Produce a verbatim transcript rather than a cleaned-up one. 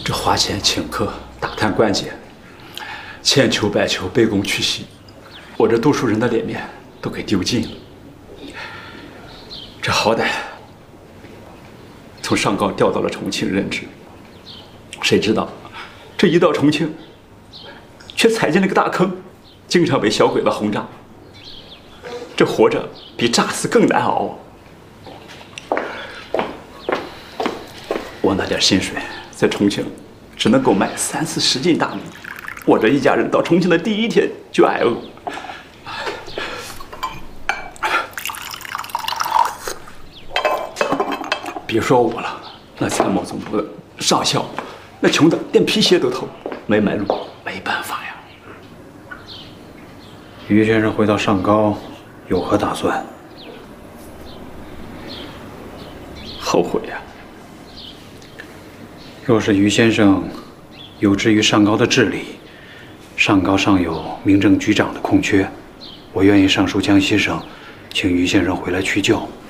这花钱请客，打探关节，千求百求，卑躬屈膝，我这读书人的脸面都给丢尽了。这好歹从上高调到了重庆任职，谁知道这一到重庆，却踩进了个大坑，经常被小鬼子轰炸。这活着比炸死更难熬。我那点薪水在重庆只能够买三四十斤大米，我这一家人到重庆的第一天就挨饿。别说我了，那参谋总部的上校，那穷的连皮鞋都偷，没买路，没办法呀。 于先生回到上高，有何打算？ 后悔呀！ 若是于先生有志于上高的治理，上高尚有民政局长的空缺，我愿意上书江西省，请于先生回来去就。